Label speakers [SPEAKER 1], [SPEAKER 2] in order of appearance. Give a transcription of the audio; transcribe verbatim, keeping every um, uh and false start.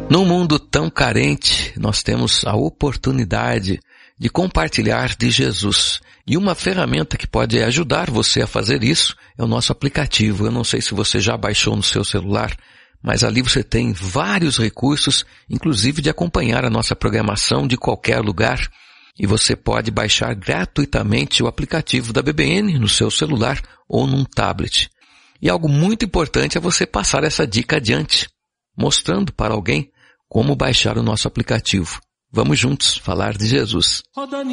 [SPEAKER 1] Num mundo tão carente, nós temos a oportunidade de compartilhar de Jesus. E uma ferramenta que pode ajudar você a fazer isso é o nosso aplicativo. Eu não sei se você já baixou no seu celular, mas ali você tem vários recursos, inclusive de acompanhar a nossa programação de qualquer lugar. E você pode baixar gratuitamente o aplicativo da B B N no seu celular ou num tablet. E algo muito importante é você passar essa dica adiante, mostrando para alguém como baixar o nosso aplicativo. Vamos juntos falar de Jesus.